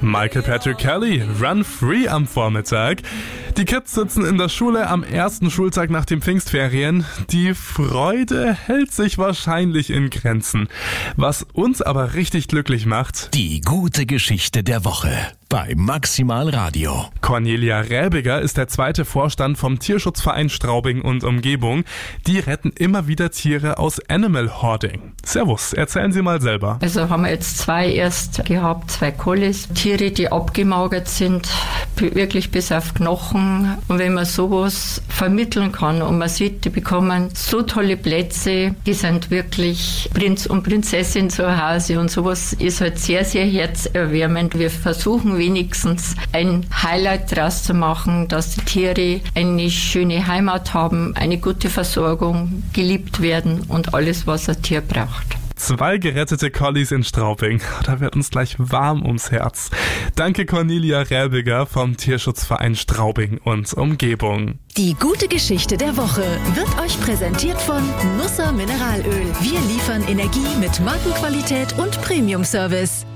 Michael Patrick Kelly, Run Free am Vormittag. Die Kids sitzen in der Schule am ersten Schultag nach den Pfingstferien. Die Freude hält sich wahrscheinlich in Grenzen. Was uns aber richtig glücklich macht: Die gute Geschichte der Woche bei Maximal Radio. Cornelia Räbiger ist der zweite Vorstand vom Tierschutzverein Straubing und Umgebung. Die retten immer wieder Tiere aus Animal Hoarding. Servus, erzählen Sie mal selber. Also haben wir jetzt zwei Collies, Tiere, die abgemagert sind, wirklich bis auf Knochen. Und wenn man sowas vermitteln kann und man sieht, die bekommen so tolle Plätze, die sind wirklich Prinz und Prinzessin zu Hause und sowas ist halt sehr, sehr herzerwärmend. Wir versuchen wenigstens ein Highlight draus zu machen, dass die Tiere eine schöne Heimat haben, eine gute Versorgung, geliebt werden und alles, was ein Tier braucht. 2 gerettete Collies in Straubing. Da wird uns gleich warm ums Herz. Danke Cornelia Räbiger vom Tierschutzverein Straubing und Umgebung. Die gute Geschichte der Woche wird euch präsentiert von Nusser Mineralöl. Wir liefern Energie mit Markenqualität und Premium-Service.